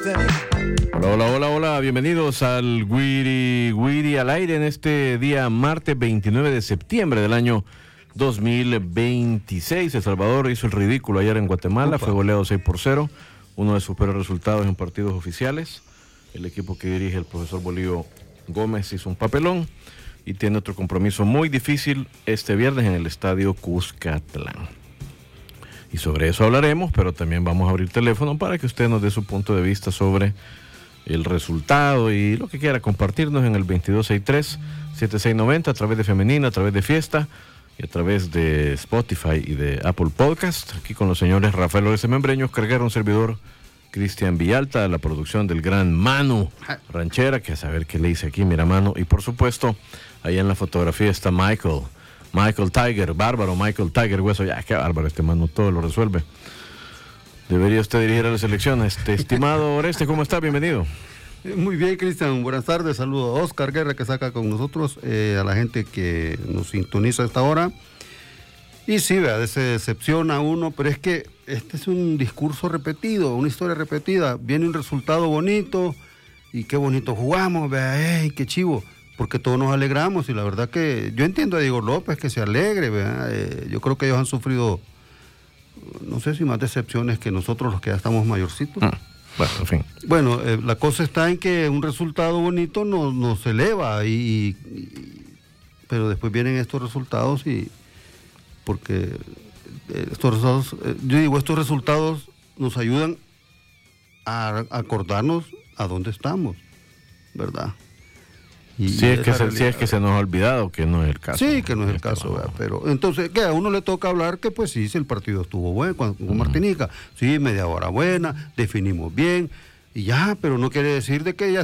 Hola, bienvenidos al Wiri al aire en este día martes 29 de septiembre del año 2026. El Salvador hizo el ridículo ayer en Guatemala, fue goleado 6-0, uno de sus peores resultados en partidos oficiales. El equipo que dirige el profesor Bolívar Gómez hizo un papelón y tiene otro compromiso muy difícil este viernes en el estadio Cuscatlán. Y sobre eso hablaremos, pero también vamos a abrir teléfono para que usted nos dé su punto de vista sobre el resultado y lo que quiera compartirnos en el 2263-7690 a través de Femenina, a través de Fiesta y a través de Spotify y de Apple Podcast. Aquí con los señores Rafael Oreste Membreño, Carguero, un servidor, Cristian Villalta, la producción del gran Manu Ranchera, que a saber qué le hice aquí, mira Manu, y por supuesto, ahí en la fotografía está Michael Tiger, bárbaro, Michael Tiger Hueso, ya qué bárbaro, este Manu todo lo resuelve. Debería usted dirigir a la selección. Estimado Oreste, ¿cómo está? Bienvenido. Muy bien, Cristian, buenas tardes, saludo a Oscar Guerra que saca con nosotros, a la gente que nos sintoniza a esta hora. Y sí, vea, se decepciona uno, pero es que este es un discurso repetido, una historia repetida. Viene un resultado bonito y qué bonito jugamos, vea, qué chivo, porque todos nos alegramos y la verdad que yo entiendo a Diego López que se alegre, vea, yo creo que ellos han sufrido, no sé si más decepciones que nosotros los que ya estamos mayorcitos. Bueno, en fin. Bueno, la cosa está en que un resultado bonito nos eleva, pero después vienen estos resultados y porque estos resultados nos ayudan a acordarnos a dónde estamos, ¿verdad? Y si es que se nos ha olvidado, que no es el caso. Sí, que no es el caso, ¿verdad? Pero entonces, ¿qué? A uno le toca hablar que pues sí, el partido estuvo bueno con Martinica, sí, media hora buena, definimos bien, y ya, pero no quiere decir de que ya